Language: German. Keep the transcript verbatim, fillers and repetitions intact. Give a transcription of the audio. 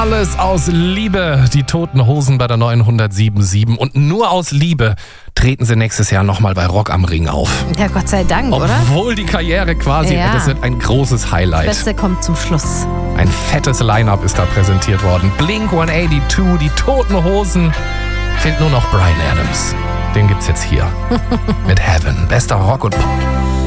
Alles aus Liebe. Die Toten Hosen bei der neuen hundertsieben Komma sieben. Und nur aus Liebe treten sie nächstes Jahr nochmal bei Rock am Ring auf. Ja, Gott sei Dank, Obwohl oder? Obwohl die Karriere quasi, Ja. das wird ein großes Highlight. Das Beste kommt zum Schluss. Ein fettes Line-Up ist da präsentiert worden. Blink hundertzweiundachtzig, die Toten Hosen. Fehlt nur noch Bryan Adams. Den gibt's jetzt hier. Mit Heaven. Bester Rock und Pop.